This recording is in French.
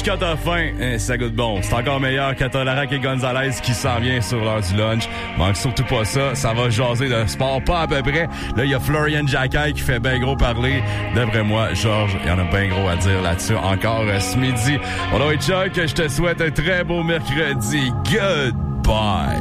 quand t'as faim, ça goûte bon. C'est encore meilleur quand t'as Larac et Gonzalez qui s'en vient sur l'heure du lunch. Manque surtout pas ça. Ça va jaser de sport, pas à peu près. Là, il y a Florian Jacquet qui fait bien gros parler. D'après moi, Georges, il y en a bien gros à dire là-dessus encore ce midi. Bon, Chuck, je te souhaite un très beau mercredi. Goodbye.